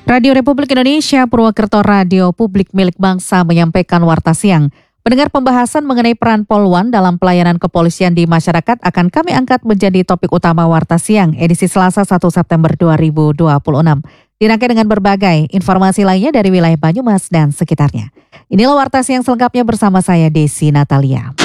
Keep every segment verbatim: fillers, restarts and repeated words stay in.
Radio Republik Indonesia Purwokerto Radio Publik Milik Bangsa menyampaikan warta siang. Pendengar, pembahasan mengenai peran Polwan dalam pelayanan kepolisian di masyarakat akan kami angkat menjadi topik utama warta siang edisi Selasa satu September dua ribu dua puluh enam. Dirangkai dengan berbagai informasi lainnya dari wilayah Banyumas dan sekitarnya. Inilah warta siang selengkapnya bersama saya Desi Natalia.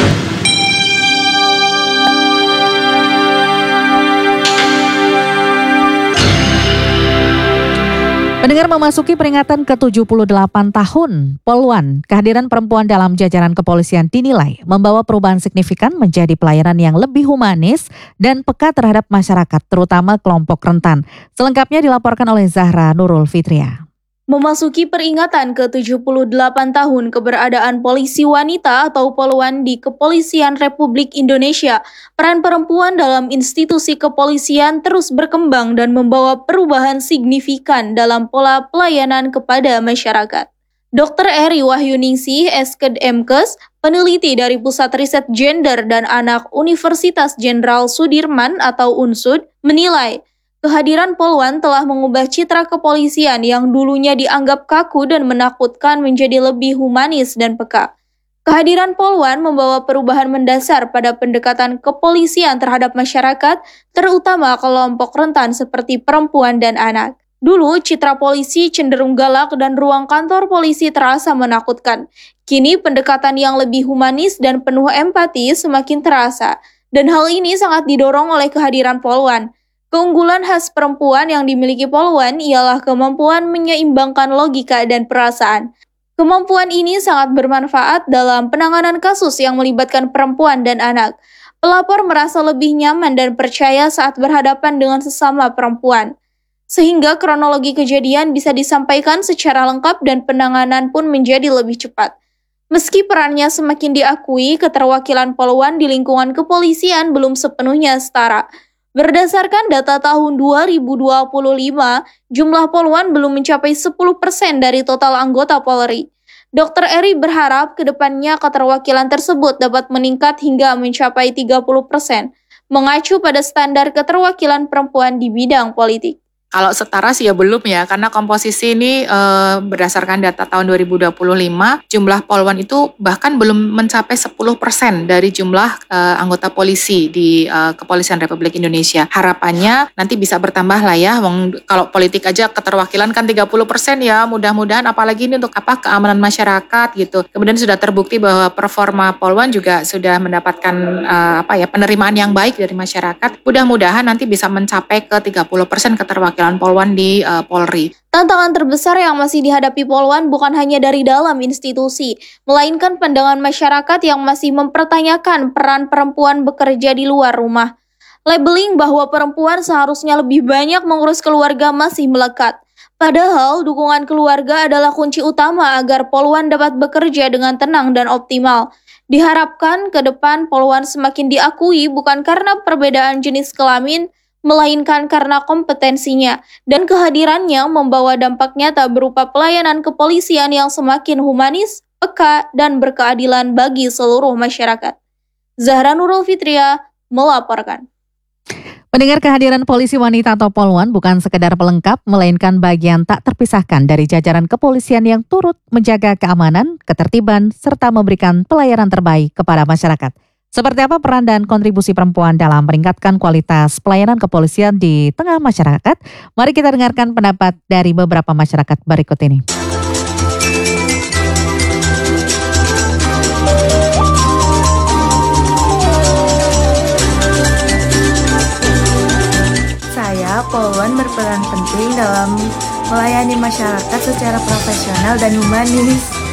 Pendengar, memasuki peringatan ke tujuh puluh delapan tahun Polwan, kehadiran perempuan dalam jajaran kepolisian dinilai membawa perubahan signifikan menjadi pelayanan yang lebih humanis dan peka terhadap masyarakat, terutama kelompok rentan. Selengkapnya dilaporkan oleh Zahra Nurul Fitria. Memasuki peringatan ke tujuh puluh delapan tahun keberadaan polisi wanita atau Polwan di Kepolisian Republik Indonesia, peran perempuan dalam institusi kepolisian terus berkembang dan membawa perubahan signifikan dalam pola pelayanan kepada masyarakat. dokter Eri Wahyuningsih, Esked Emkes, peneliti dari Pusat Riset Gender dan Anak Universitas Jenderal Sudirman atau U N S U D, menilai kehadiran Polwan telah mengubah citra kepolisian yang dulunya dianggap kaku dan menakutkan menjadi lebih humanis dan peka. Kehadiran Polwan membawa perubahan mendasar pada pendekatan kepolisian terhadap masyarakat, terutama kelompok rentan seperti perempuan dan anak. Dulu, citra polisi cenderung galak dan ruang kantor polisi terasa menakutkan. Kini, pendekatan yang lebih humanis dan penuh empati semakin terasa, dan hal ini sangat didorong oleh kehadiran Polwan. Keunggulan khas perempuan yang dimiliki Polwan ialah kemampuan menyeimbangkan logika dan perasaan. Kemampuan ini sangat bermanfaat dalam penanganan kasus yang melibatkan perempuan dan anak. Pelapor merasa lebih nyaman dan percaya saat berhadapan dengan sesama perempuan. Sehingga kronologi kejadian bisa disampaikan secara lengkap dan penanganan pun menjadi lebih cepat. Meski perannya semakin diakui, keterwakilan Polwan di lingkungan kepolisian belum sepenuhnya setara. Berdasarkan data tahun dua ribu dua puluh lima, jumlah Polwan belum mencapai sepuluh persen dari total anggota Polri. dokter Eri berharap ke depannya keterwakilan tersebut dapat meningkat hingga mencapai tiga puluh persen, mengacu pada standar keterwakilan perempuan di bidang politik. Kalau setara sih ya belum ya, karena komposisi ini e, berdasarkan data tahun dua ribu dua puluh lima, jumlah Polwan itu bahkan belum mencapai sepuluh persen dari jumlah e, anggota polisi di e, Kepolisian Republik Indonesia. Harapannya nanti bisa bertambah lah ya, wong, kalau politik aja keterwakilan kan tiga puluh persen ya, mudah-mudahan apalagi ini untuk apa keamanan masyarakat gitu. Kemudian sudah terbukti bahwa performa Polwan juga sudah mendapatkan e, apa ya penerimaan yang baik dari masyarakat. Mudah-mudahan nanti bisa mencapai ke tiga puluh persen keterwakilan Polwan di uh, Polri. Tantangan terbesar yang masih dihadapi Polwan bukan hanya dari dalam institusi, melainkan pandangan masyarakat yang masih mempertanyakan peran perempuan bekerja di luar rumah. Labeling bahwa perempuan seharusnya lebih banyak mengurus keluarga masih melekat. Padahal dukungan keluarga adalah kunci utama agar Polwan dapat bekerja dengan tenang dan optimal. Diharapkan ke depan Polwan semakin diakui bukan karena perbedaan jenis kelamin, melainkan karena kompetensinya dan kehadirannya membawa dampak nyata berupa pelayanan kepolisian yang semakin humanis, peka, dan berkeadilan bagi seluruh masyarakat. Zahra Nurul Fitria melaporkan. Mendengar, kehadiran polisi wanita atau Polwan bukan sekedar pelengkap, melainkan bagian tak terpisahkan dari jajaran kepolisian yang turut menjaga keamanan, ketertiban, serta memberikan pelayanan terbaik kepada masyarakat. Seperti apa peran dan kontribusi perempuan dalam meningkatkan kualitas pelayanan kepolisian di tengah masyarakat? Mari kita dengarkan pendapat dari beberapa masyarakat berikut ini. Saya, Polwan berperan penting dalam melayani masyarakat secara profesional dan humanis.